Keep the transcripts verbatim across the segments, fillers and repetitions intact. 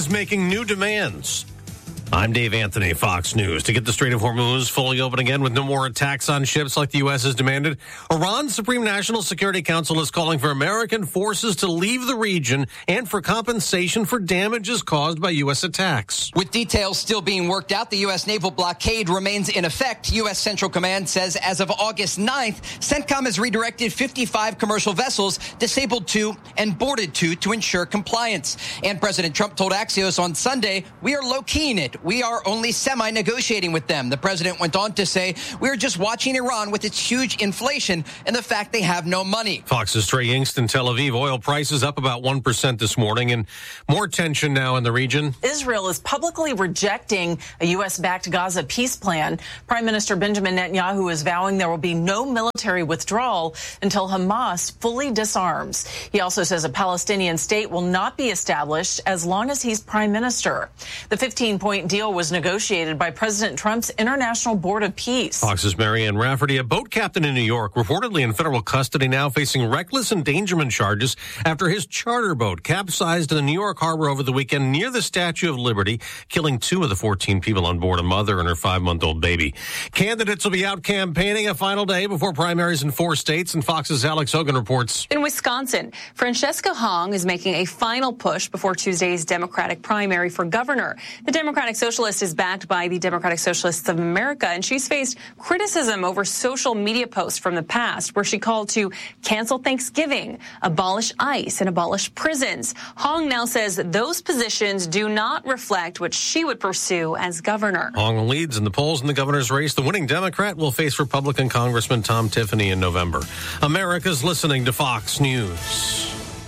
is making new demands. I'm Dave Anthony, Fox News. To get the Strait of Hormuz fully open again with no more attacks on ships like the U S has demanded, Iran's Supreme National Security Council is calling for American forces to leave the region and for compensation for damages caused by U S attacks. With details still being worked out, the U S naval blockade remains in effect. U S Central Command says as of August ninth, CENTCOM has redirected fifty-five commercial vessels, disabled two, and boarded two to ensure compliance. And President Trump told Axios on Sunday, we are low-keying it. We are only semi-negotiating with them. The president went on to say, we're just watching Iran with its huge inflation and the fact they have no money. Fox's Trey Yingst in Tel Aviv. Oil prices up about one percent this morning and more tension now in the region. Israel is publicly rejecting a U S-backed Gaza peace plan. Prime Minister Benjamin Netanyahu is vowing there will be no military withdrawal until Hamas fully disarms. He also says a Palestinian state will not be established as long as he's prime minister. The fifteen-point deal was negotiated by President Trump's International Board of Peace. Fox's Marianne Rafferty, a boat captain in New York, reportedly in federal custody now, facing reckless endangerment charges after his charter boat capsized in the New York harbor over the weekend near the Statue of Liberty, killing two of the fourteen people on board, a mother and her five-month-old baby. Candidates will be out campaigning a final day before primaries in four states, and Fox's Alex Hogan reports. In Wisconsin, Francesca Hong is making a final push before Tuesday's Democratic primary for governor. The Democratic Socialist is backed by the Democratic Socialists of America, and she's faced criticism over social media posts from the past where she called to cancel Thanksgiving, abolish ICE, and abolish prisons. Hong now says those positions do not reflect what she would pursue as governor. Hong leads in the polls in the governor's race. The winning Democrat will face Republican Congressman Tom Tiffany in November. America's listening to Fox News.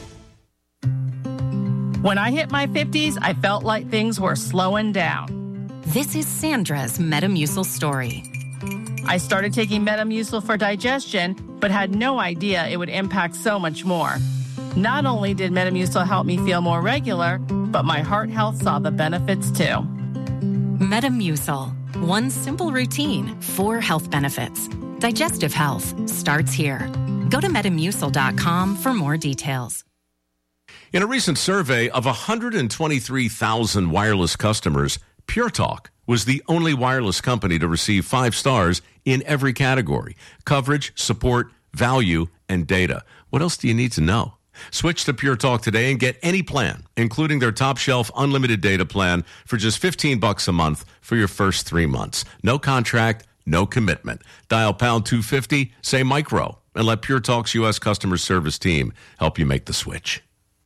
When I hit my fifties, I felt like things were slowing down. This is Sandra's Metamucil story. I started taking Metamucil for digestion, but had no idea it would impact so much more. Not only did Metamucil help me feel more regular, but my heart health saw the benefits too. Metamucil. One simple routine, four health benefits. Digestive health starts here. Go to metamucil dot com for more details. In a recent survey of one hundred twenty-three thousand wireless customers, Pure Talk was the only wireless company to receive five stars in every category: coverage, support, value, and data. What else do you need to know? Switch to Pure Talk today and get any plan, including their top shelf unlimited data plan for just fifteen bucks a month for your first three months. No contract, no commitment. Dial pound two fifty, say micro, and let Pure Talk's U S customer service team help you make the switch.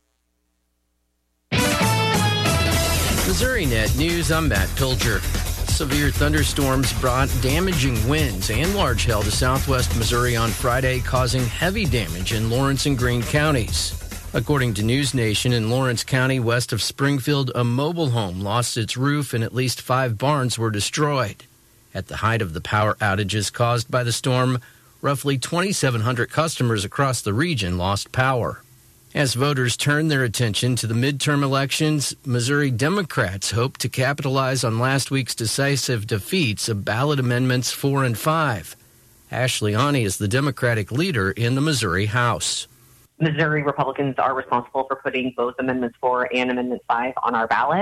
Missouri Net News, I'm Matt Pilger. Severe thunderstorms brought damaging winds and large hail to southwest Missouri on Friday, causing heavy damage in Lawrence and Greene counties. According to News Nation, in Lawrence County, west of Springfield, a mobile home lost its roof and at least five barns were destroyed. At the height of the power outages caused by the storm, roughly twenty-seven hundred customers across the region lost power. As voters turn their attention to the midterm elections, Missouri Democrats hope to capitalize on last week's decisive defeats of ballot amendments four and five. Ashley Ani is the Democratic leader in the Missouri House. Missouri Republicans are responsible for putting both Amendments four and Amendment five on our ballot,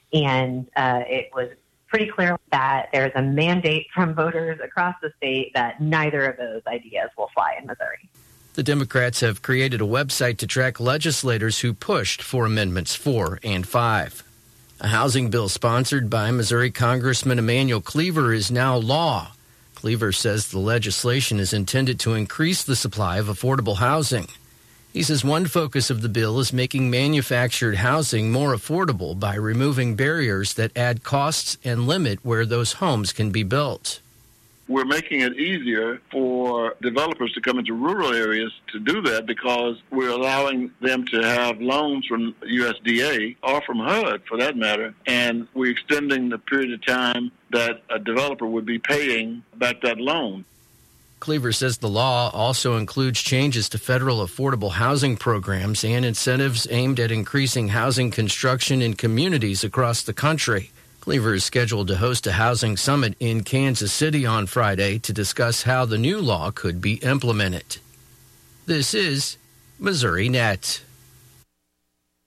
and uh, it was pretty clear that there's a mandate from voters across the state that neither of those ideas will fly in Missouri. The Democrats have created a website to track legislators who pushed for Amendments four and five. A housing bill sponsored by Missouri Congressman Emanuel Cleaver is now law. Cleaver says the legislation is intended to increase the supply of affordable housing. He says one focus of the bill is making manufactured housing more affordable by removing barriers that add costs and limit where those homes can be built. We're making it easier for developers to come into rural areas to do that because we're allowing them to have loans from U S D A or from H U D for that matter, and we're extending the period of time that a developer would be paying back that loan. Cleaver says the law also includes changes to federal affordable housing programs and incentives aimed at increasing housing construction in communities across the country. Cleaver is scheduled to host a housing summit in Kansas City on Friday to discuss how the new law could be implemented. This is Missouri Net.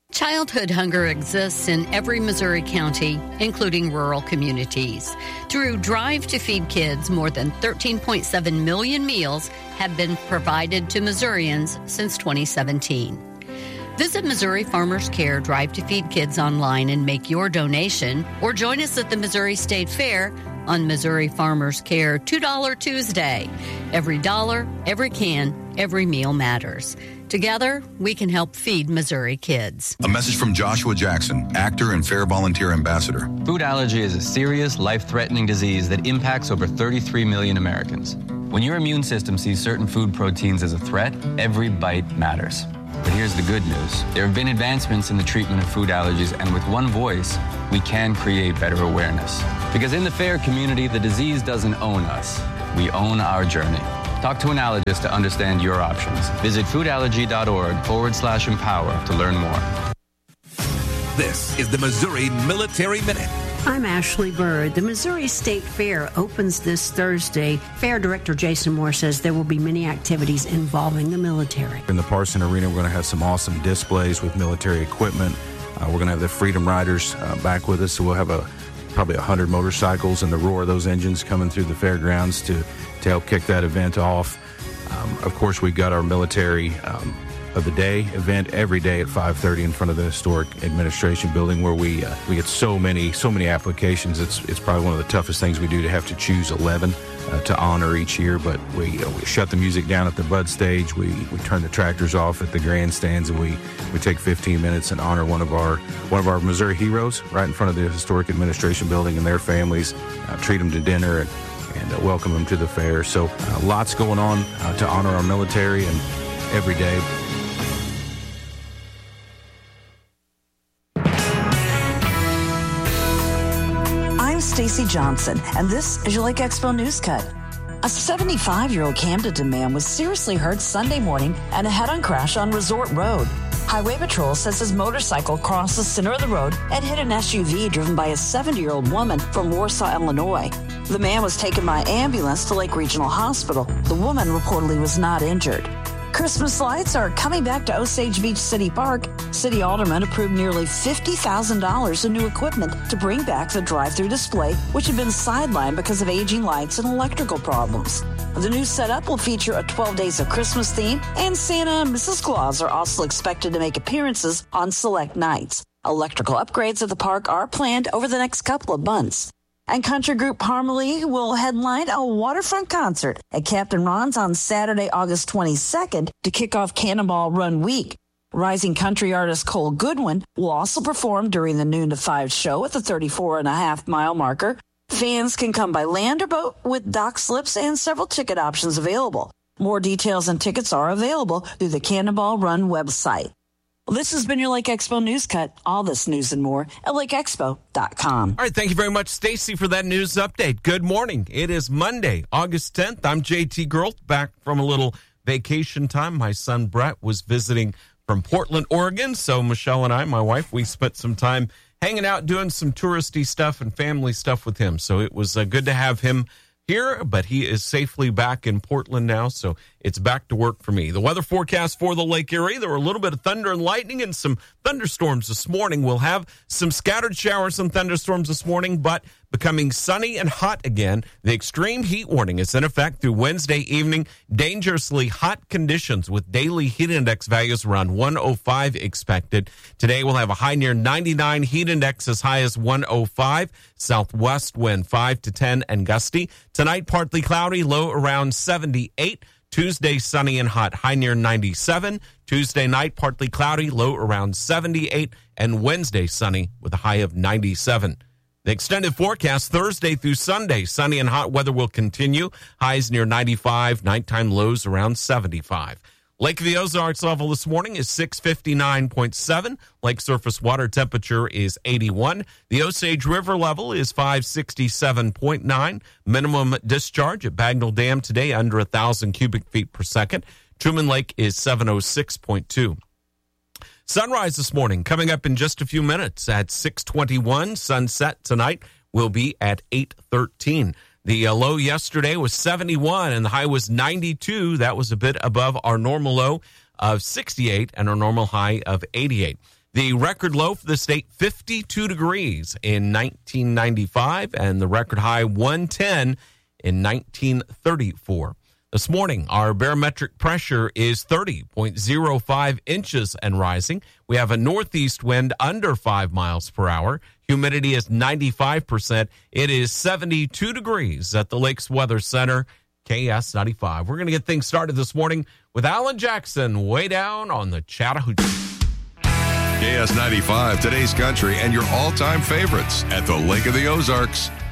Childhood hunger exists in every Missouri county, including rural communities. Through Drive to Feed Kids, more than thirteen point seven million meals have been provided to Missourians since twenty seventeen. Visit Missouri Farmers Care Drive to Feed Kids online and make your donation, or join us at the Missouri State Fair on Missouri Farmers Care two dollar Tuesday. Every dollar, every can, every meal matters. Together, we can help feed Missouri kids. A message from Joshua Jackson, actor and Fair Volunteer Ambassador. Food allergy is a serious, life-threatening disease that impacts over thirty-three million Americans. When your immune system sees certain food proteins as a threat, every bite matters. But here's the good news. There have been advancements in the treatment of food allergies, and with one voice, we can create better awareness. Because in the FAIR community, the disease doesn't own us. We own our journey. Talk to an allergist to understand your options. Visit foodallergy.org forward slash empower to learn more. This is the Missouri Military Minute. I'm Ashley Bird. The Missouri State Fair opens this Thursday. Fair Director Jason Moore says there will be many activities involving the military. In the Parson Arena, we're going to have some awesome displays with military equipment. Uh, we're going to have the Freedom Riders uh, back with us, so we'll have a probably one hundred motorcycles and the roar of those engines coming through the fairgrounds to, to help kick that event off. Um, of course, we've got our military um, of the day event every day at five thirty in front of the historic administration building, where we uh, we get so many so many applications. It's it's probably one of the toughest things we do to have to choose eleven uh, to honor each year. But we uh, we shut the music down at the Bud stage. We we turn the tractors off at the grandstands, and we, we take fifteen minutes and honor one of our one of our Missouri heroes right in front of the historic administration building and their families. Uh, treat them to dinner and and uh, welcome them to the fair. So uh, lots going on uh, to honor our military and every day. I'm Stacy Johnson, and this is your Lake Expo News Cut. A seventy-five-year-old Camden man was seriously hurt Sunday morning in a head-on crash on Resort Road. Highway Patrol says his motorcycle crossed the center of the road and hit an S U V driven by a seventy-year-old woman from Warsaw, Illinois. The man was taken by ambulance to Lake Regional Hospital. The woman reportedly was not injured. Christmas lights are coming back to Osage Beach City Park. City aldermen approved nearly fifty thousand dollars in new equipment to bring back the drive-through display, which had been sidelined because of aging lights and electrical problems. The new setup will feature a twelve Days of Christmas theme, and Santa and Missus Claus are also expected to make appearances on select nights. Electrical upgrades at the park are planned over the next couple of months. And country group Harmony will headline a waterfront concert at Captain Ron's on Saturday, August twenty-second to kick off Cannonball Run Week. Rising country artist Cole Goodwin will also perform during the noon to five show at the thirty-four and a half mile marker. Fans can come by land or boat with dock slips and several ticket options available. More details and tickets are available through the Cannonball Run website. Well, this has been your Lake Expo News Cut. All this news and more at lake expo dot com. All right, thank you very much, Stacy, for that news update. Good morning. It is Monday, August tenth. I'm J T Girl, back from a little vacation time. My son Brett was visiting from Portland, Oregon, so Michelle and I, my wife, we spent some time hanging out, doing some touristy stuff and family stuff with him. So it was uh, good to have him here, but he is safely back in Portland now, so it's back to work for me. The weather forecast for the Lake Erie, there were a little bit of thunder and lightning and some thunderstorms this morning. We'll have some scattered showers and thunderstorms this morning, but becoming sunny and hot again. The extreme heat warning is in effect through Wednesday evening. Dangerously hot conditions with daily heat index values around one oh five expected. Today we'll have a high near ninety-nine, heat index as high as one oh five. Southwest wind five to ten and gusty. Tonight partly cloudy, low around seventy-eight. Tuesday sunny and hot, high near ninety-seven. Tuesday night partly cloudy, low around seventy-eight. And Wednesday sunny with a high of ninety-seven. The extended forecast Thursday through Sunday, sunny and hot weather will continue. Highs near ninety-five, nighttime lows around seventy-five. Lake of the Ozarks level this morning is six fifty-nine point seven. Lake surface water temperature is eighty-one. The Osage River level is five sixty-seven point nine. Minimum discharge at Bagnell Dam today under one thousand cubic feet per second. Truman Lake is seven oh six point two. Sunrise this morning coming up in just a few minutes at six twenty-one. Sunset tonight will be at eight thirteen. The uh, low yesterday was seventy-one and the high was ninety-two. That was a bit above our normal low of sixty-eight and our normal high of eighty-eight. The record low for the state, fifty-two degrees in nineteen ninety-five, and the record high, one ten in nineteen thirty-four. This morning, our barometric pressure is thirty point zero five inches and rising. We have a northeast wind under five miles per hour. Humidity is ninety-five percent. It is seventy-two degrees at the Lakes Weather Center, K S ninety-five. We're going to get things started this morning with Alan Jackson way down on the Chattahoochee. K S ninety-five, today's country, and your all-time favorites at the Lake of the Ozarks.